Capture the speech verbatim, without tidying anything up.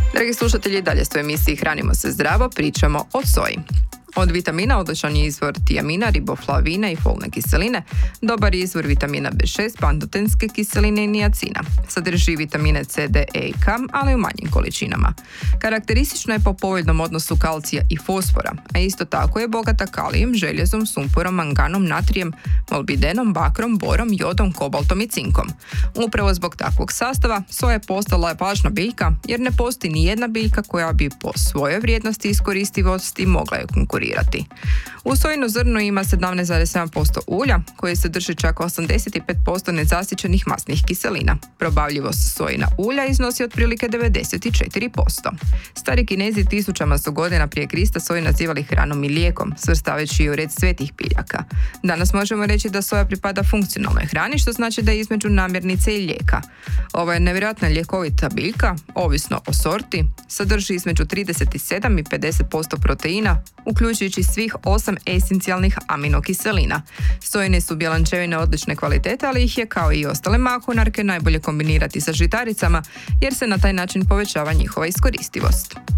Dragi slušatelji, dalje ste u emisiji Hranimo se zdravo, pričamo o soji. Od vitamina odličan je izvor tiamina, riboflavina i folne kiseline, dobar je izvor vitamina be šest, pantotenske kiseline i niacina. Sadrži vitamine ce, de, e i ka, ali u manjim količinama. Karakteristično je po povoljnom odnosu kalcija i fosfora, a isto tako je bogata kalijem, željezom, sumporom, manganom, natrijem, molbidenom, bakrom, borom, jodom, kobaltom i cinkom. Upravo zbog takvog sastava soja je postala važna biljka jer ne postoji ni jedna biljka koja bi po svojoj vrijednosti i iskoristivosti mogla je konkurirati. U sojino zrnu ima sedamnaest zarez sedam posto ulja, koje sadrži čak osamdeset pet posto nezasićenih masnih kiselina. Probavljivost sojina ulja iznosi otprilike devedeset četiri posto. Stari Kinezi tisućama su godina prije Krista soju nazivali hranom i lijekom, svrstavajući ju u red svetih biljaka. Danas možemo reći da soja pripada funkcionalnoj hrani, što znači da je između namirnice i lijeka. Ova je nevjerojatna ljekovita biljka, ovisno o sorti, sadrži između trideset sedam i pedeset posto proteina, uključujući svih osam esencijalnih aminokiselina. Sojine su bjelančevine odlične kvalitete, ali ih je kao i ostale mahunarke najbolje kombinirati sa žitaricama jer se na taj način povećava njihova iskoristivost.